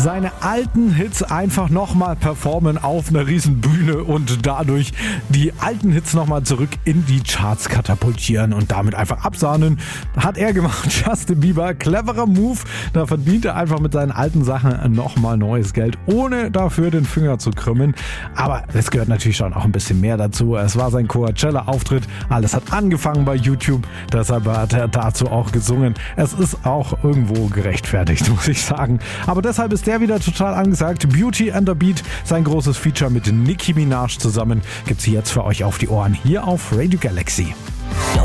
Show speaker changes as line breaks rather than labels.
seine alten Hits einfach nochmal performen auf einer riesen Bühne und dadurch die alten Hits nochmal zurück in die Charts katapultieren und damit einfach absahnen. Hat er gemacht, Justin Bieber. Cleverer Move. Da verdient er einfach mit seinen alten Sachen nochmal neues Geld, ohne dafür den Finger zu krümmen. Aber es gehört natürlich schon auch ein bisschen mehr dazu. Es war sein Coachella-Auftritt. Alles hat angefangen bei YouTube. Deshalb hat er dazu auch gesungen. Es ist auch irgendwo gerechtfertigt, muss ich sagen. Aber deshalb ist der wieder total angesagt. Beauty and the Beat, sein großes Feature mit Nicki Minaj zusammen, gibt's jetzt für euch auf die Ohren hier auf Radio Galaxy.